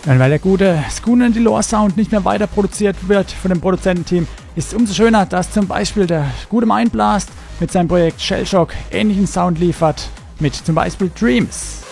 Und weil der gute Schooner and the Lore Sound nicht mehr weiter produziert wird von dem Produzententeam, ist es umso schöner, dass zum Beispiel der gute Mindblast mit seinem Projekt Shellshock ähnlichen Sound liefert, mit zum Beispiel Dreams.